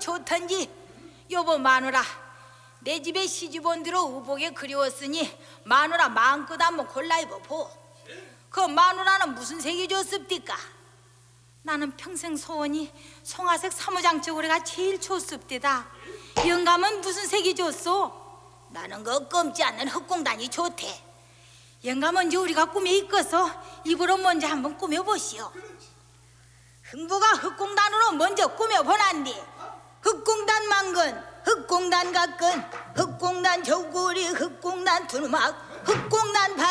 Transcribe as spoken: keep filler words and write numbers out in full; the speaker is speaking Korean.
좋던지. 여보 마누라, 내 집에 시집 온 뒤로 의복이 그리웠으니 마누라 마음껏 한번 골라 입어보. 그 마누라는 무슨 색이 좋습니까? 나는 평생 소원이 송화색 사무장쪽으로가 제일 좋습디다. 영감은 무슨 색이 좋소? 나는 그 검지 않는 흑공단이 좋대. 영감은 이제 우리가 꿈에 있어서 입으로 먼저 한번 꾸며보시오. 흥부가 흑공단으로 먼저 꾸며보란디. 흑공단 망근, 흑공단 가끈, 흑공단 저고리, 흑공단 두루막, 흑공단 바